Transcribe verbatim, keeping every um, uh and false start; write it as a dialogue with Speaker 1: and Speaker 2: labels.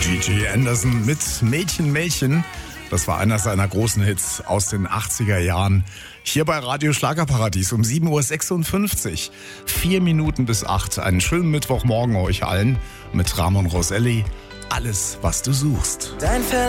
Speaker 1: G G Anderson mit Mädchen, Mädchen. Das war einer seiner großen Hits aus den achtziger Jahren. Hier bei Radio Schlagerparadies um sieben Uhr sechsundfünfzig. Vier Minuten bis acht. Einen schönen Mittwochmorgen euch allen mit Ramon Roselli. Alles, was du suchst.
Speaker 2: Dein